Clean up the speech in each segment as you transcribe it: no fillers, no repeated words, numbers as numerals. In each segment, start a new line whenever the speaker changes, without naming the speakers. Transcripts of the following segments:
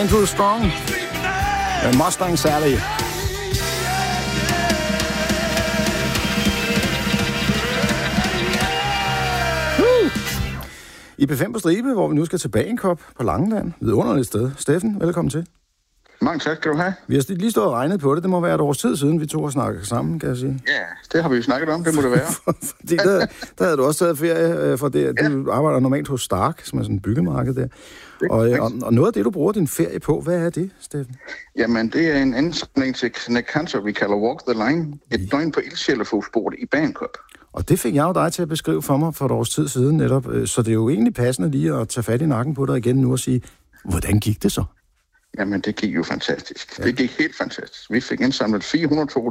Andrew Strong. Mustang Sally. I P5 på stribe, hvor vi nu skal til Bagenkop på Langeland. Vidunderligt sted. Steffen, velkommen til.
Mange tak skal du have.
Vi har lige stået og regnet på det. Det må være et års tid siden, vi to har snakket sammen, kan jeg sige.
Ja, det har vi jo snakket om. Det må det være.
Fordi der havde du også taget ferie for det. Du arbejder normalt hos Stark, som er sådan en byggemarked der. Og noget af det, du bruger din ferie på, hvad er det, Steffen?
Jamen, det er en ansamling til Knæk Cancer, vi kalder Walk the Line. Et døgn på ildsjælefogsbordet i Bagenkop.
Og det fik jeg jo dig til at beskrive for mig for et års tid siden netop. Så det er jo egentlig passende lige at tage fat i nakken på dig igen nu og sige, hvordan gik det så?
Jamen, det gik jo fantastisk. Ja. Det gik helt fantastisk. Vi fik indsamlet 432.000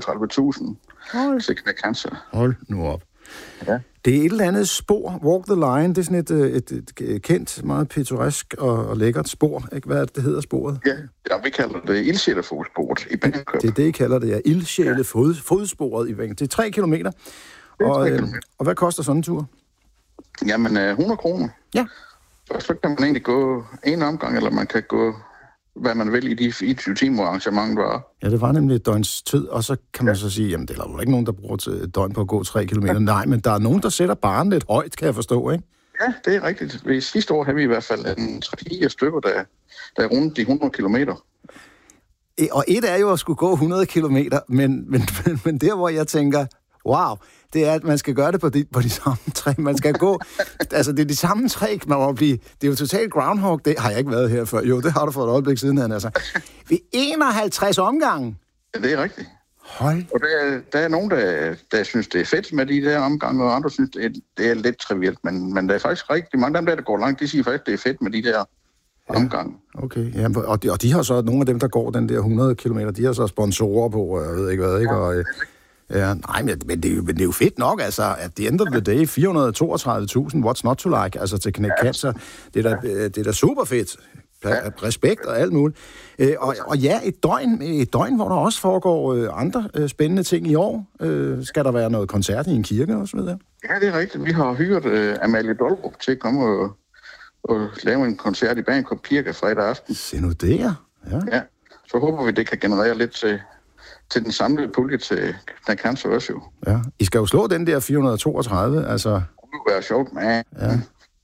til Knæk Cancer.
Hold nu op.
Ja.
Det er et eller andet spor, Walk the Line. Det er sådan et kendt, meget pittoresk og lækkert spor. Ikke? Hvad er det hedder, sporet?
Ja, vi kalder det ildsjælefogsbordet i Bagenkop.
Det er det, I kalder det, ja. Ildsjælefodssporet i Bagenkop. Det er 3 kilometer. Og hvad koster sådan en tur?
Jamen, 100 kroner.
Ja.
Så kan man egentlig gå en omgang, eller man kan gå, hvad man vil i de 24 timer arrangementet var. Ja,
det var nemlig et døgns tid, og så kan man så sige, jamen det er jo ikke nogen, der bruger et døgn på at gå 3 kilometer. Nej, men der er nogen, der sætter barren lidt højt, kan jeg forstå, ikke?
Ja, det er rigtigt. Sidste år havde vi i hvert fald en 3 stykker, der er rundt de 100 kilometer.
Og et er jo at skulle gå 100 kilometer, men der, hvor jeg tænker, wow, det er, at man skal gøre det på de samme 3. Man skal gå, altså det er de samme 3, man må blive, det er jo totalt groundhog, det har jeg ikke været her før. Jo, det har du for et øjeblik siden, altså. Ved 51 omgange.
Ja, det er rigtigt.
Hold.
Og der er nogen, der synes, det er fedt med de der omgange, og andre synes, det er lidt trivielt, men der er faktisk rigtig mange af dem, der går langt, de siger faktisk, det er fedt med de der omgange.
Okay, ja, og de har så, nogle af dem, der går den der 100 kilometer, de har så sponsorer på, og jeg ved ikke hvad, ikke? Og, ja, nej, men det er jo fedt nok, altså, at the end of the day, 432.000, what's not to like, altså til Knæk Cancer, det er da super fedt. Respekt og alt muligt. Og ja, et døgn, hvor der også foregår andre spændende ting i år. Skal der være noget koncert i en kirke og så videre?
Ja, det er rigtigt. Vi har hyret Amalie Dollerup til at komme og lave en koncert i Bagenkop Kirke fredag aften.
Se nu det, ja.
Ja, så håber vi, det kan generere lidt til den samlede pulje til Knæk Cancer også jo.
Ja, I skal jo slå den der 432, altså... Det
vil være sjovt, men ja.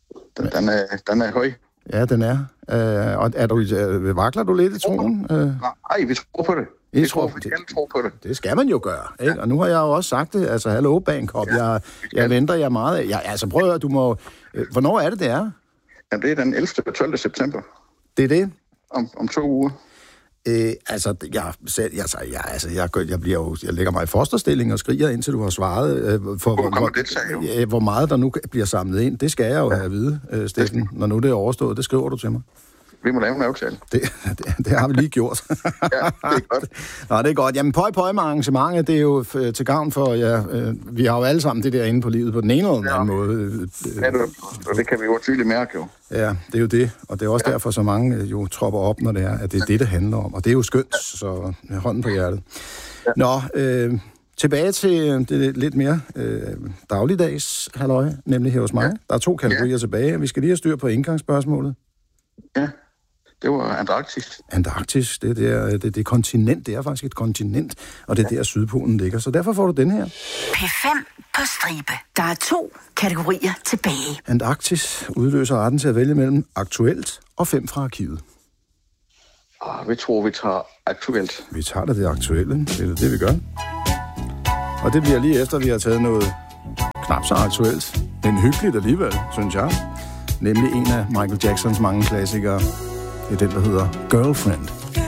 Den er høj.
Ja, den er. Og vakler du lidt i troen?
Nej, vi tror på det. Vi tror på det.
Det skal man jo gøre, ikke? Ja. Og nu har jeg jo også sagt det, altså hallo Bagenkop, jeg venter jer meget. Altså prøv at du må... Hvornår er det er?
Jamen, det er den 11. og 12. september.
Det er det?
Om 2 uger.
Jeg lægger mig i fosterstilling og skriger, indtil du har svaret hvor meget der nu bliver samlet ind. Det skal jeg jo have at vide, Steffen, når nu det er overstået. Det skriver du til mig.
Vi må lave en aftale.
Det har vi lige gjort.
Ja, det er godt.
Nå, det er godt. Jamen, pøj med arrangementet, det er jo til gavn for, vi har jo alle sammen det der inde på livet på den ene eller anden måde.
Ja, og det kan vi jo tydeligt mærke jo.
Ja, det er jo det. Og det er også derfor, så mange jo tropper op, når det er, at det er det handler om. Og det er jo skønt, så hånden på hjertet. Ja. Nå, tilbage til det lidt mere dagligdags halløj, nemlig her hos mig. Ja. Der er 2 kategorier tilbage. Vi skal lige have styr på indgangsspørgsmålet.
Ja. Det var Antarktis.
Antarktis, det kontinent, det er faktisk et kontinent, og det er der Sydpolen ligger. Så derfor får du den her.
P5 på stribe. Der er 2 kategorier tilbage.
Antarktis udløser retten til at vælge mellem aktuelt og 5 fra arkivet.
Vi tror, vi tager aktuelt.
Vi tager det aktuelle, det er det, vi gør. Og det bliver lige efter, vi har taget noget knap så aktuelt, men hyggeligt alligevel, synes jeg. Nemlig en af Michael Jacksons mange klassikere. Det er den, der hedder Girlfriend.